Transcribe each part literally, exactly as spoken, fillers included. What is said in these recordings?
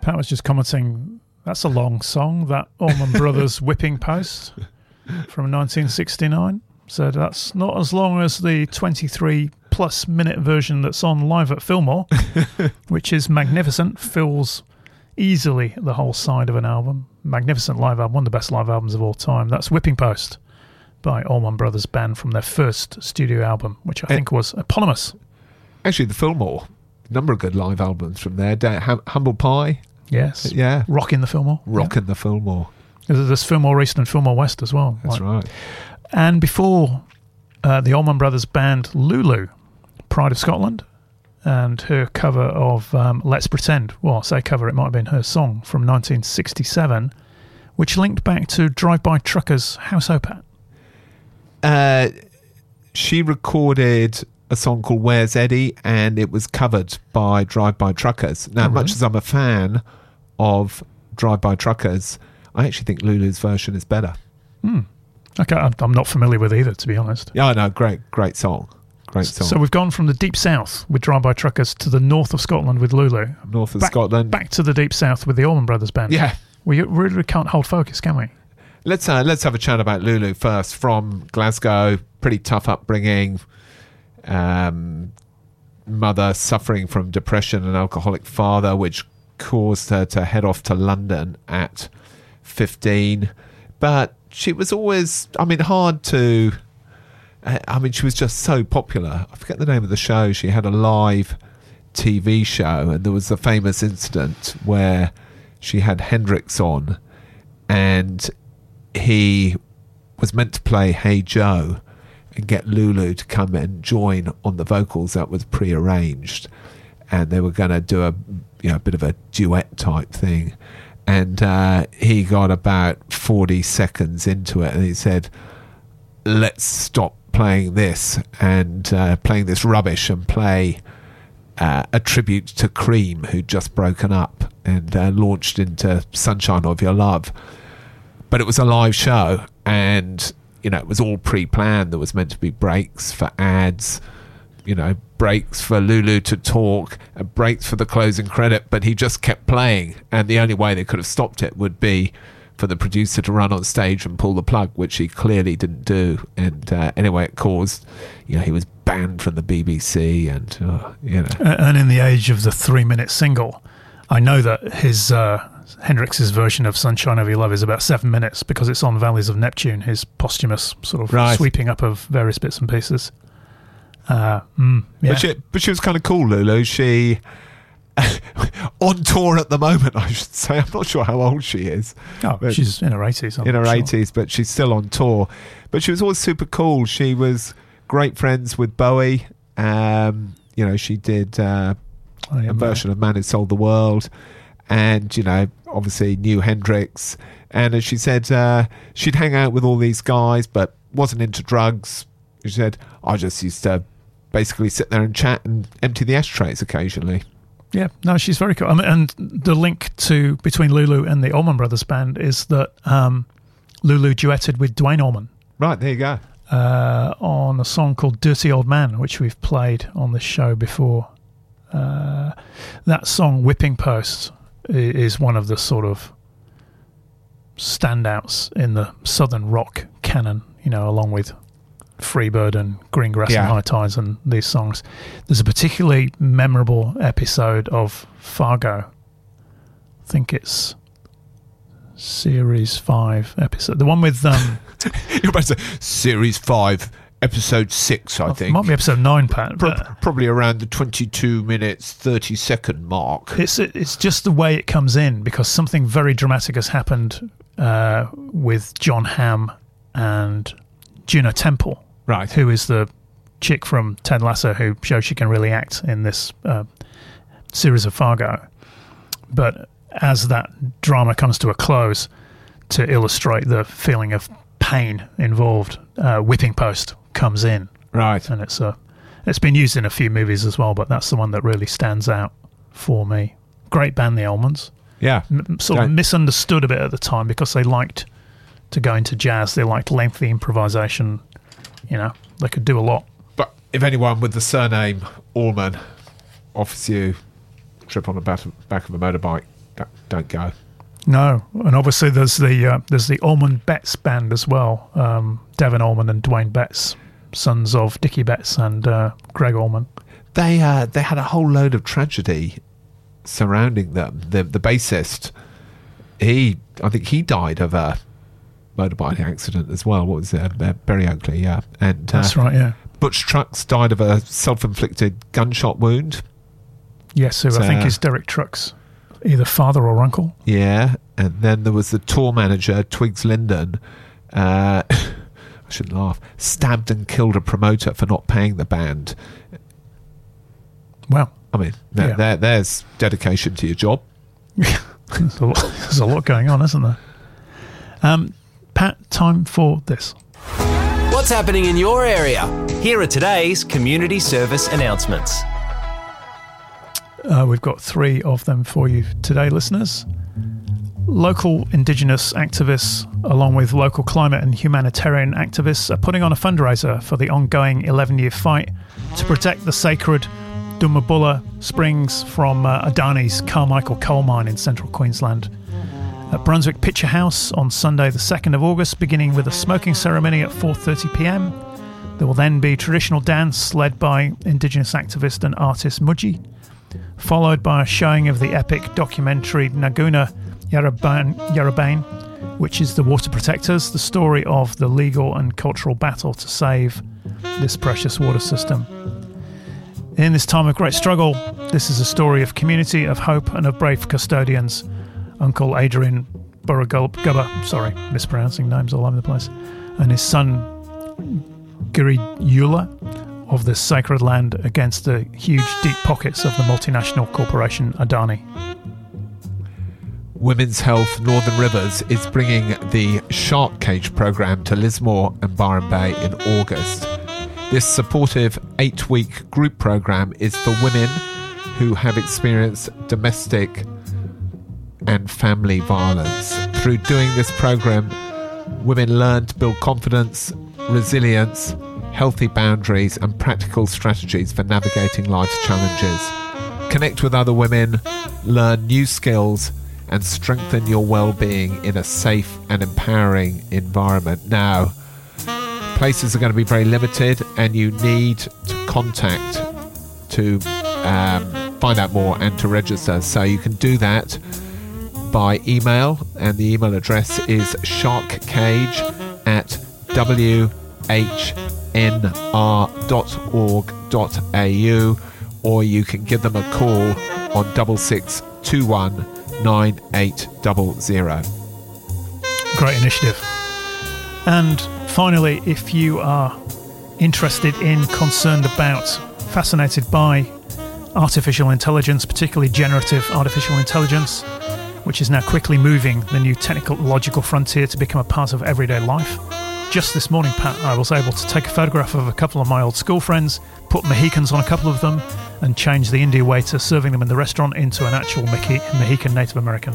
Pat was just commenting, that's a long song, that Allman Brothers Whipping Post from nineteen sixty-nine. So that's not as long as the twenty-three plus minute version that's on live at Fillmore, which is magnificent, fills easily the whole side of an album. Magnificent live album, one of the best live albums of all time. That's Whipping Post by Allman Brothers Band from their first studio album, which I think was eponymous. Actually, the Fillmore, a number of good live albums from there. Da- hum- Humble Pie. Yes. Yeah. Rockin' the Fillmore. Rockin' yeah. the Fillmore. There's Fillmore East and Fillmore West as well. That's like. right. And before uh, the Allman Brothers Band, Lulu, Pride of Scotland, and her cover of um, Let's Pretend. Well, I say cover, it might have been her song from nineteen sixty-seven, which linked back to Drive-By Truckers' House Opat. Uh, she recorded a song called Where's Eddie, and it was covered by Drive-By Truckers. Now, oh, much really? as I'm a fan of Drive-By Truckers, I actually think Lulu's version is better. Hmm. Okay, I'm, I'm not familiar with either, to be honest. Yeah, I know. Great, great song. Great song. So we've gone from the deep south with Drive-By Truckers to the north of Scotland with Lulu. North of back, Scotland. Back to the deep south with the Allman Brothers Band. Yeah. We really can't hold focus, can we? Let's uh, let's have a chat about Lulu first. From Glasgow, pretty tough upbringing. Um, mother suffering from depression, an alcoholic father, which caused her to head off to London at fifteen. But she was always, I mean, hard to... I mean, she was just so popular. I forget the name of the show. She had a live T V show, and there was a famous incident where she had Hendrix on, and he was meant to play Hey Joe and get Lulu to come and join on the vocals. That was pre-arranged, and they were going to do a you know a bit of a duet type thing. And uh, he got about forty seconds into it, and he said, "Let's stop playing this and uh, playing this rubbish and play uh, a tribute to Cream, who'd just broken up and uh, launched into Sunshine of Your Love." But it was a live show, and you know it was all pre-planned. There was meant to be breaks for ads, you know, breaks for Lulu to talk, and breaks for the closing credit. But he just kept playing, and the only way they could have stopped it would be for the producer to run on stage and pull the plug, which he clearly didn't do. And uh, anyway, it caused, you know, he was banned from the B B C, and uh, you know. And in the age of the three-minute single, I know that his uh, Hendrix's version of Sunshine of Your Love is about seven minutes because it's on Valleys of Neptune, his posthumous sort of right. sweeping up of various bits and pieces. Uh, mm, yeah. But she, but she was kind of cool, Lulu. She. On tour at the moment, I should say. I'm not sure how old she is. Oh, she's in her eighties. In her sure. eighties, but she's still on tour. But she was always super cool. She was great friends with Bowie. Um, you know, she did uh, a version of Man Who Sold the World. And, you know, obviously knew Hendrix. And as she said, uh, she'd hang out with all these guys, but wasn't into drugs. She said, I just used to basically sit there and chat and empty the ashtrays occasionally. Yeah, no, she's very cool. I mean, and the link to between Lulu and the Allman Brothers Band is that um, Lulu duetted with Duane Allman. Right, there you go. Uh, on a song called Dirty Old Man, which we've played on this show before. Uh, that song, Whipping Post, is one of the sort of standouts in the Southern rock canon, you know, along with Freebird and Green Grass yeah. and High Tides and these songs. There's a particularly memorable episode of Fargo. I think it's series five episode. The one with... Um, You're about to say series five, episode six, I think. It might be episode nine, Pat. Pro- probably around the twenty-two minutes, thirty second mark. It's, it's just the way it comes in, because something very dramatic has happened uh, with John Hamm and Juno Temple. Right. Who is the chick from Ted Lasso who shows she can really act in this uh, series of Fargo. But as that drama comes to a close, to illustrate the feeling of pain involved, uh, Whipping Post comes in. Right. And it's a, it's been used in a few movies as well, but that's the one that really stands out for me. Great band, the Allmans. Yeah. M- sort yeah. of misunderstood a bit at the time because they liked to go into jazz. They liked lengthy improvisation. You know, they could do a lot. But if anyone with the surname Allman offers you a trip on the back of, back of a motorbike don't, don't go. No, and obviously there's the uh, there's the Allman Betts band as well. Um, Devin Allman and Dwayne Betts, sons of Dickie Betts and uh, Greg Allman. They uh, they had a whole load of tragedy surrounding them. The the bassist, he I think he died of a motorbike accident as well. What was it? Uh, Berry Oakley, yeah. And uh, that's right, yeah. Butch Trucks died of a self-inflicted gunshot wound. Yes, who So, I think is Derek Trucks, either father or uncle. Yeah, and then there was the tour manager, Twigs Linden. Uh, I shouldn't laugh. Stabbed and killed a promoter for not paying the band. Well, I mean, there, yeah. there, there's dedication to your job. there's, a lot, there's a lot going on, isn't there? Um, Pat, time for this. What's happening in your area? Here are today's community service announcements. Uh, we've got three of them for you today, listeners. Local Indigenous activists, along with local climate and humanitarian activists, are putting on a fundraiser for the ongoing eleven-year fight to protect the sacred Dumabulla Springs from uh, Adani's Carmichael coal mine in central Queensland. At Brunswick Picture House on Sunday the second of August, beginning with a smoking ceremony at four thirty p m. There will then be traditional dance led by Indigenous activist and artist Mudji, followed by a showing of the epic documentary Naguna Yarrabane, Yarrabane, which is the Water Protectors, the story of the legal and cultural battle to save this precious water system. In this time of great struggle, this is a story of community, of hope, and of brave custodians. Uncle Adrian Burragubba, sorry, mispronouncing names all over the place, and his son Giri Eula of this sacred land against the huge deep pockets of the multinational corporation Adani. Women's Health Northern Rivers is bringing the Shark Cage program to Lismore and Byron Bay in August. This supportive eight-week group program is for women who have experienced domestic and family violence. Through doing this program, women learn to build confidence, resilience, healthy boundaries and practical strategies for navigating life's challenges. Connect with other women, learn new skills and strengthen your well-being in a safe and empowering environment. Now, places are going to be very limited and you need to contact to um, find out more and to register. So you can do that by email, and the email address is sharkcage at w h n r dot org dot a u, or you can give them a call on double six two one nine eight zero zero. Great initiative. And finally, if you are interested in, concerned about, fascinated by artificial intelligence, particularly generative artificial intelligence, which is now quickly moving the new technological frontier to become a part of everyday life. Just this morning, Pat, I was able to take a photograph of a couple of my old school friends, put Mohicans on a couple of them, and change the India waiter serving them in the restaurant into an actual Mohican Native American.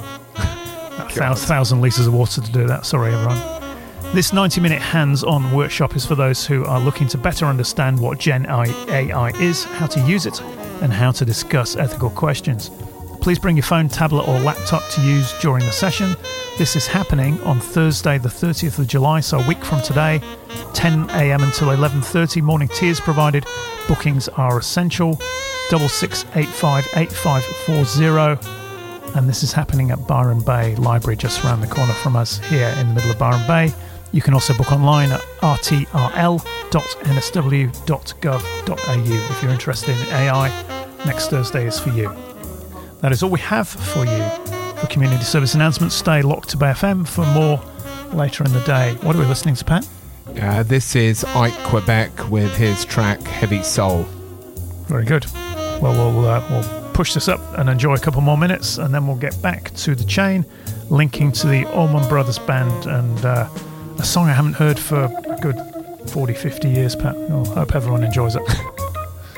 A thousand, thousand litres of water to do that. Sorry, everyone. This ninety-minute hands-on workshop is for those who are looking to better understand what Gen A I is, how to use it, and how to discuss ethical questions. Please bring your phone, tablet or laptop to use during the session. This is happening on Thursday the thirtieth of July, so a week from today, ten a m until eleven thirty. Morning tea is provided. Bookings are essential. double six eight five eight five four zero. And this is happening at Byron Bay Library, just around the corner from us here in the middle of Byron Bay. You can also book online at r t r l dot n s w dot gov dot a u if you're interested in A I. Next Thursday is for you. That is all we have for you for community service announcements. Stay locked to Bay F M for more later in the day. What are we listening to, Pat? Uh, this is Ike Quebec with his track Heavy Soul. Very good. Well, we'll uh, we'll push this up and enjoy a couple more minutes, and then we'll get back to the chain, linking to the Allman Brothers Band and uh, a song I haven't heard for a good forty, fifty years, Pat. I hope everyone enjoys it.